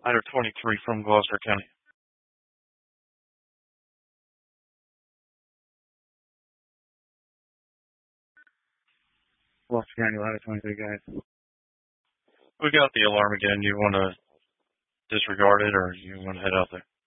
Ladder 23 from Gloucester County. Gloucester County, Ladder 23, guys. We got the alarm again. You want to disregard it or you want to head out there?